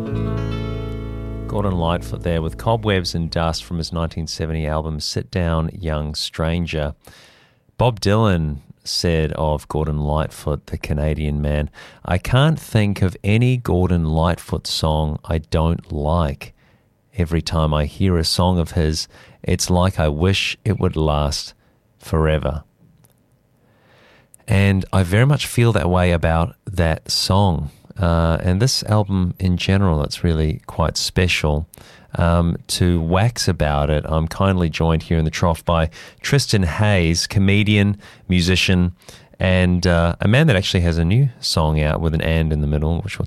Gordon Lightfoot there with Cobwebs and Dust from his 1970 album Sit Down Young Stranger. Bob Dylan said of Gordon Lightfoot, the Canadian man, "I can't think of any Gordon Lightfoot song I don't like. Every time I hear a song of his, it's like I wish it would last forever." And I very much feel that way about that song. And this album in general, it's really quite special. To wax about it, I'm kindly joined here in the trough by Tristan Hayes, comedian, musician, and a man that actually has a new song out with an "and" in the middle, which we'll